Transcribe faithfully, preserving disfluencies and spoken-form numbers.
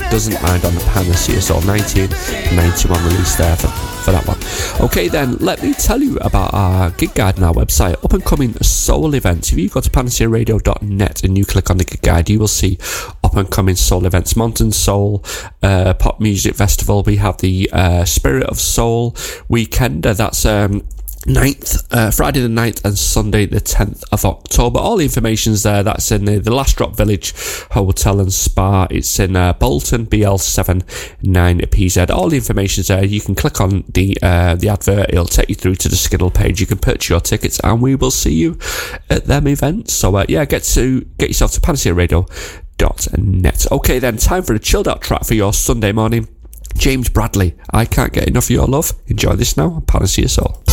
Doesn't Mind on the Panacea Soul, nineteen ninety-one release there for, for that one. Okay then, let me tell you about our gig guide on our website, up and coming soul events. If you go to panacea radio dot net and you click on the gig guide, you will see up and coming soul events. Mountain Soul uh, Pop Music Festival. We have the uh, Spirit of Soul Weekender. That's um ninth, uh, Friday the ninth and Sunday the tenth of October. All the information's there. That's in the, the Last Drop Village Hotel and Spa. It's in uh, Bolton, B L seven nine P Z. All the information's there. You can click on the uh, the advert. It'll take you through to the Skiddle page. You can purchase your tickets and we will see you at them events. So uh, yeah, get to get yourself to panacea radio dot net. Okay then, time for a chilled out track for your Sunday morning. James Bradley, I Can't Get Enough of Your Love. Enjoy this now on Panacea Soul.